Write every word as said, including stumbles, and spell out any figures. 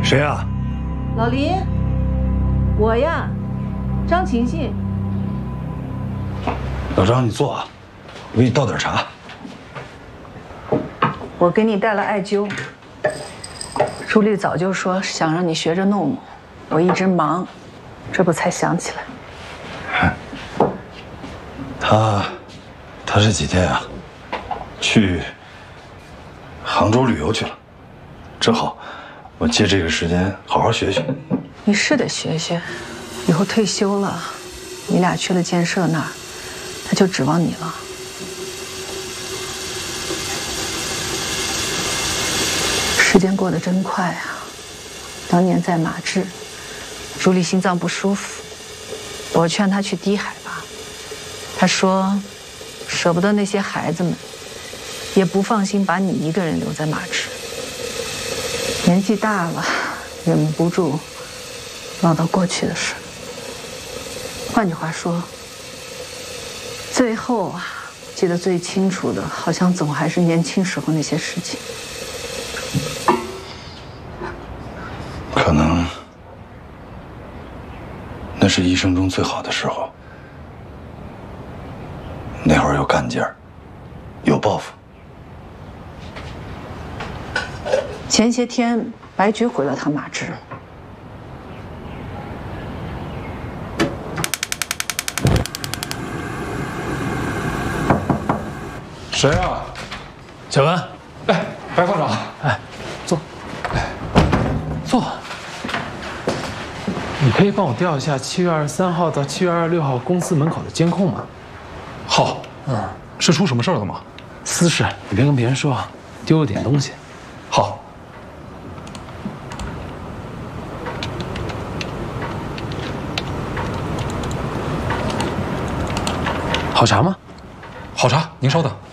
谁呀？ 老林，我呀，张晴晴。 老张，你坐啊，我给你倒点茶。 我给你带了艾灸。朱莉早就说想让你学着弄弄，我一直忙，这不才想起来。 他，他这几天啊，去杭州旅游去了，正好我借这个时间好好学学。 你是得学学，以后退休了，你俩去了建设那儿，他就指望你了。时间过得真快啊！当年在马治，朱莉心脏不舒服，我劝她去低海拔，她说舍不得那些孩子们，也不放心把你一个人留在马治。年纪大了，忍不住唠叨过去的事。换句话说，最后啊，记得最清楚的，好像总还是年轻时候那些事情。 可能那是一生中最好的时候，那会儿有干劲儿，有抱负。 前些天白菊回了趟马治， 谁啊？ 小文， 哎，白科长， 哎，坐，坐。你可以帮我调一下七月二十三号到七月二十六号公司门口的监控吗？ 好，嗯，是出什么事儿了吗？ 私事，你别跟别人说，丢了点东西。 好。 好茶吗？ 好茶，您稍等。